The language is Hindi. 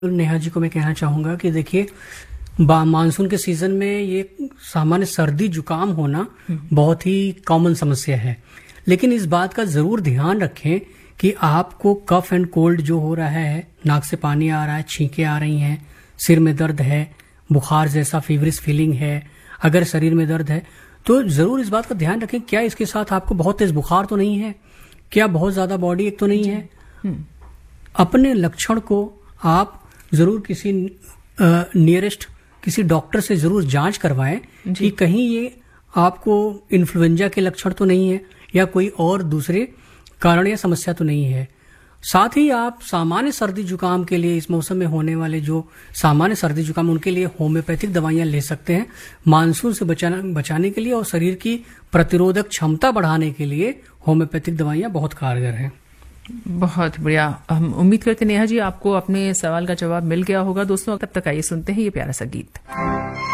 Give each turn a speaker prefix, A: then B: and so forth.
A: नेहा जी को मैं कहना चाहूंगा कि देखिए, मानसून के सीजन में ये सामान्य सर्दी जुकाम होना बहुत ही कॉमन समस्या है। लेकिन इस बात का जरूर ध्यान रखें कि आपको कफ एंड कोल्ड जो हो रहा है, नाक से पानी आ रहा है, छींकें आ रही हैं, सिर में दर्द है, बुखार जैसा फीवरिश फीलिंग है, अगर शरीर में दर्द है तो जरूर इस बात का ध्यान रखें, क्या इसके साथ आपको बहुत तेज बुखार तो नहीं है, क्या बहुत ज्यादा बॉडी एक तो नहीं है। अपने लक्षण को आप जरूर किसी नियरेस्ट किसी डॉक्टर से जरूर जांच करवाएं कि कहीं ये आपको इन्फ्लुएंजा के लक्षण तो नहीं है या कोई और दूसरे कारण या समस्या तो नहीं है। साथ ही आप सामान्य सर्दी जुकाम के लिए, इस मौसम में होने वाले जो सामान्य सर्दी जुकाम, उनके लिए होम्योपैथिक दवाइयां ले सकते हैं मानसून से बचाने के लिए, और शरीर की प्रतिरोधक क्षमता बढ़ाने के लिए होम्योपैथिक दवाइयां बहुत कारगर हैं।
B: बहुत बढ़िया। हम उम्मीद करते हैं नेहा जी आपको अपने सवाल का जवाब मिल गया होगा। दोस्तों, तब तक आइए सुनते हैं ये प्यारा सा गीत।